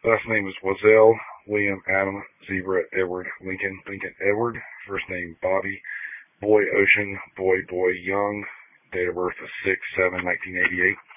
Last name is Wazell, William, Adam, Zebra, Edward, Lincoln, Lincoln, Edward. First name Bobby, Boy Ocean, Boy Young. Date of birth is 6/7/1988.